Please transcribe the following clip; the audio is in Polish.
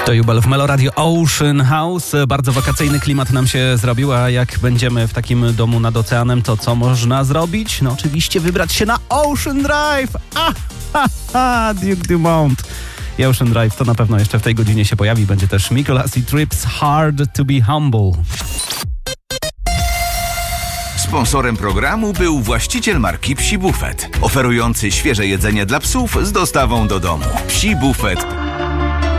To Jubel w Melo Radio Ocean House. Bardzo wakacyjny klimat nam się zrobił, a jak będziemy w takim domu nad oceanem, to co można zrobić? No oczywiście wybrać się na Ocean Drive. Duke Dumont. I Ocean Drive to na pewno jeszcze w tej godzinie się pojawi. Będzie też Mikolas i Trips Hard to be Humble. Sponsorem programu był właściciel marki Psi Buffet, oferujący świeże jedzenie dla psów z dostawą do domu. Psi Buffet.